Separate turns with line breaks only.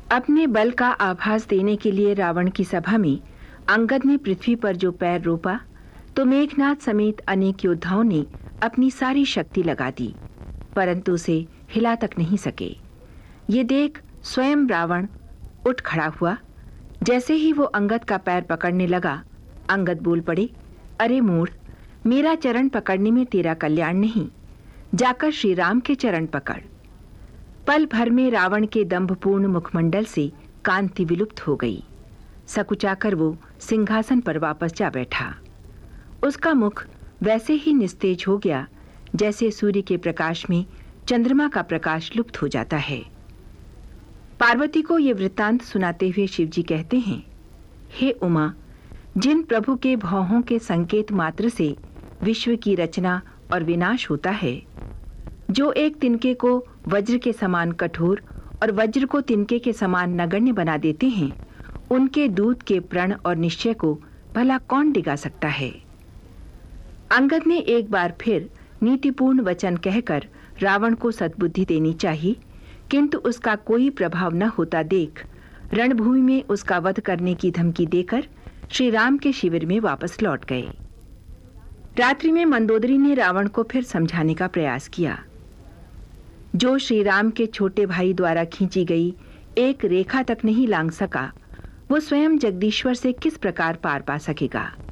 अपने बल का आभास देने के लिए रावण की सभा में अंगद ने पृथ्वी पर जो पैर रोपा तो मेघनाद समेत अनेक योद्धाओं ने अपनी सारी शक्ति लगा दी, परंतु उसे हिला तक नहीं सके। ये देख स्वयं रावण उठ खड़ा हुआ। जैसे ही वो अंगद का पैर पकड़ने लगा, अंगद बोल पड़े, अरे मूढ़, मेरा चरण पकड़ने में तेरा कल्याण नहीं, जाकर श्री राम के चरण पकड़। पल भर में रावण के दंभपूर्ण मुखमंडल से कांति विलुप्त हो गई। सकुचाकर वो सिंहासन पर वापस जा बैठा। उसका मुख वैसे ही निस्तेज हो गया जैसे सूर्य के प्रकाश में चंद्रमा का प्रकाश लुप्त हो जाता है। पार्वती को ये वृत्तांत सुनाते हुए शिवजी कहते हैं, हे उमा, जिन प्रभु के भौहों के संकेत मात्र से विश्व की रचना और विनाश होता है, जो एक तिनके को वज्र के समान कठोर और वज्र को तिनके के समान नगण्य बना देते हैं, उनके दूत के प्रण और निश्चय को भला कौन डिगा सकता है। अंगद ने एक बार फिर नीतिपूर्ण वचन कहकर रावण को सद्बुद्धि देनी चाहिए, किंतु उसका कोई प्रभाव न होता देख रणभूमि में उसका वध करने की धमकी देकर श्री राम के शिविर में वापस लौट गए। रात्रि में मंदोदरी ने रावण को फिर समझाने का प्रयास किया। जो श्री राम के छोटे भाई द्वारा खींची गई एक रेखा तक नहीं लांघ सका, वो स्वयं जगदीश्वर से किस प्रकार पार पा सकेगा।